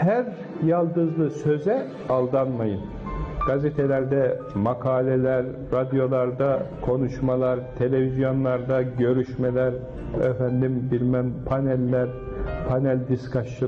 her yaldızlı söze aldanmayın. Gazetelerde makaleler, radyolarda konuşmalar, televizyonlarda görüşmeler, paneller, panel diskuşları